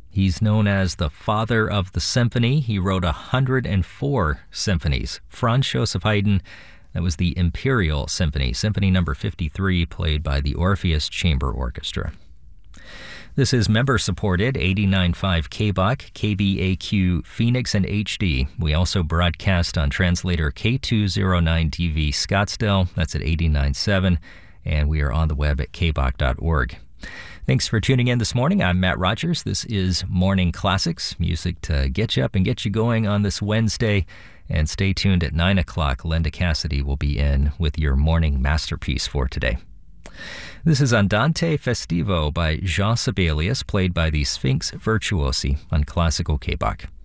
He's known as the father of the symphony. He wrote 104 symphonies. Franz Joseph Haydn, that was the Imperial Symphony, Symphony number 53, played by the Orpheus Chamber Orchestra. This is member-supported 89.5 KBOC, KBAQ Phoenix and HD. We also broadcast on translator K209TV Scottsdale. That's at 89.7, and we are on the web at kbok.org. Thanks for tuning in this morning. I'm Matt Rogers. This is Morning Classics, music to get you up and get you going on this Wednesday. And stay tuned at 9 o'clock. Linda Cassidy will be in with your morning masterpiece for today. This is Andante Festivo by Jean Sibelius, played by the Sphinx Virtuosi on Classical KBOC.